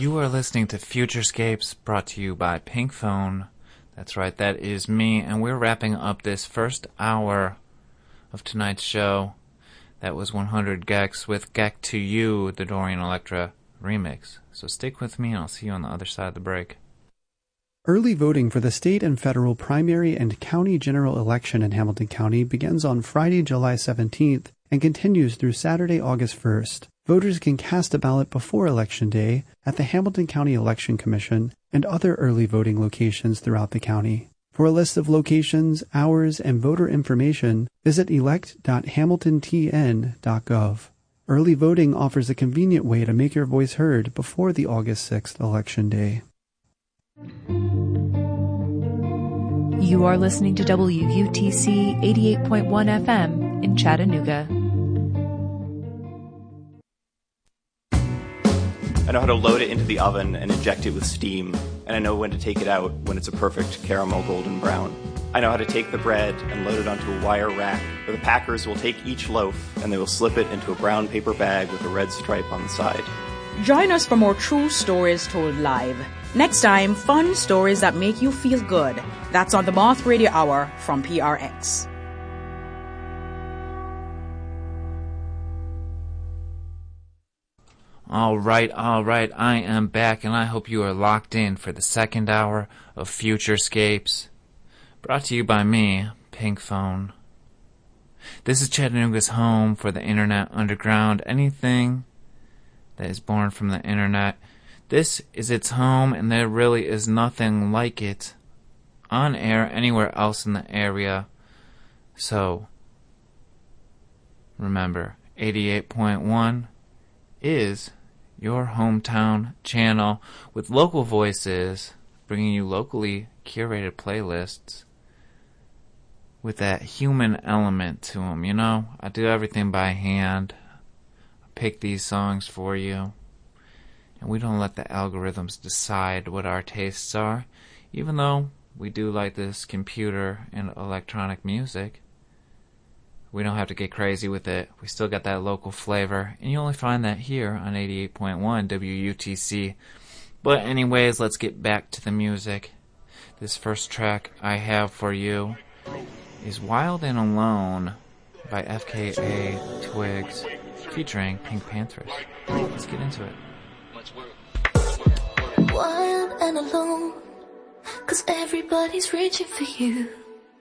You are listening to Futurescapes, brought to you by Pink Phone. That's right, that is me, and we're wrapping up this first hour of tonight's show. That was 100 Gex with Gek to You, the Dorian Electra remix. So stick with me, and I'll see you on the other side of the break. Early voting for the state and federal primary and county general election in Hamilton County begins on Friday, July 17th and continues through Saturday, August 1st. Voters can cast a ballot before Election Day at the Hamilton County Election Commission and other early voting locations throughout the county. For a list of locations, hours, and voter information, visit elect.hamiltontn.gov. Early voting offers a convenient way to make your voice heard before the August 6th Election Day. You are listening to WUTC 88.1 FM in Chattanooga. I know how to load it into the oven and inject it with steam, and I know when to take it out when it's a perfect caramel golden brown. I know how to take the bread and load it onto a wire rack, where the packers will take each loaf and they will slip it into a brown paper bag with a red stripe on the side. Join us for more true stories told live. Next time, fun stories that make you feel good. That's on the Moth Radio Hour from PRX. All right, I am back, and I hope you are locked in for the second hour of Futurescapes, brought to you by me, Pink Phone. This is Chattanooga's home for the Internet Underground. Anything that is born from the Internet, this is its home, and there really is nothing like it on air anywhere else in the area. So, remember, 88.1 is your hometown channel with local voices, bringing you locally curated playlists with that human element to them. You know, I do everything by hand. I pick these songs for you, and we don't let the algorithms decide what our tastes are, even though we do like this computer and electronic music. We don't have to get crazy with it. We still got that local flavor, and you only find that here on 88.1 WUTC. But anyways, let's get back to the music. This first track I have for you is Wild and Alone by FKA Twigs, featuring Pink Panthers. Let's get into it. Wild and alone, 'cause everybody's reaching for you.